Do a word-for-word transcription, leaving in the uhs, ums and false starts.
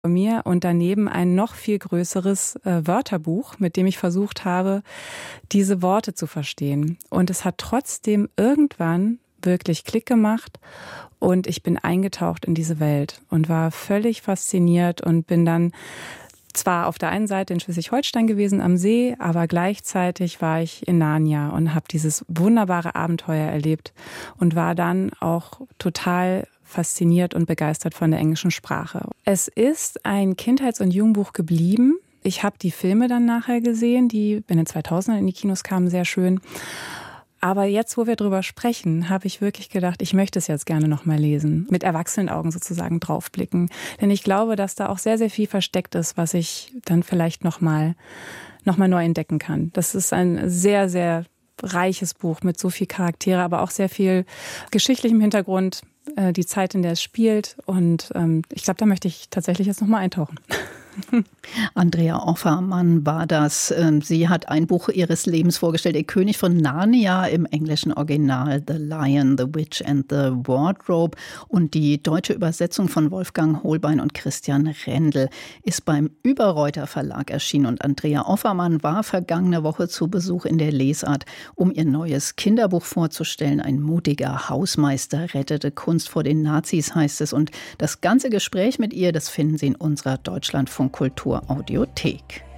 mir und daneben ein noch viel größeres äh, Wörterbuch, mit dem ich versucht habe, diese Worte zu verstehen. Und es hat trotzdem irgendwann wirklich Klick gemacht und ich bin eingetaucht in diese Welt und war völlig fasziniert und bin dann zwar auf der einen Seite in Schleswig-Holstein gewesen am See, aber gleichzeitig war ich in Narnia und habe dieses wunderbare Abenteuer erlebt und war dann auch total fasziniert und begeistert von der englischen Sprache. Es ist ein Kindheits- und Jugendbuch geblieben. Ich habe die Filme dann nachher gesehen, die in den zweitausendern in die Kinos kamen, sehr schön. Aber jetzt, wo wir drüber sprechen, habe ich wirklich gedacht, ich möchte es jetzt gerne noch mal lesen. Mit Erwachsenenaugen sozusagen draufblicken. Denn ich glaube, dass da auch sehr, sehr viel versteckt ist, was ich dann vielleicht noch mal, noch mal neu entdecken kann. Das ist ein sehr, sehr reiches Buch mit so viel Charaktere, aber auch sehr viel geschichtlichem Hintergrund, äh, die Zeit, in der es spielt. Und ähm, ich glaube, da möchte ich tatsächlich jetzt noch mal eintauchen. Andrea Offermann war das. Sie hat ein Buch ihres Lebens vorgestellt, Der König von Narnia, im englischen Original The Lion, the Witch and the Wardrobe. Und die deutsche Übersetzung von Wolfgang Holbein und Christian Rendel ist beim Überreuter Verlag erschienen. Und Andrea Offermann war vergangene Woche zu Besuch in der Lesart, um ihr neues Kinderbuch vorzustellen. Ein mutiger Hausmeister rettete Kunst vor den Nazis, heißt es. Und das ganze Gespräch mit ihr, das finden Sie in unserer Deutschlandfunk Kultur Audiothek.